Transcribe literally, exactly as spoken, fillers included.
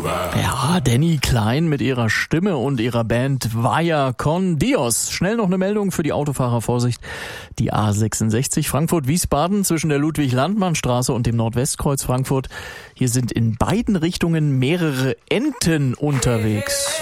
Ja, Danny Klein mit ihrer Stimme und ihrer Band Vaya con Dios. Schnell noch eine Meldung für die Autofahrer. Vorsicht, die A sechsundsechzig Frankfurt-Wiesbaden zwischen der Ludwig-Landmann-Straße und dem Nordwestkreuz Frankfurt. Hier sind in beiden Richtungen mehrere Enten unterwegs.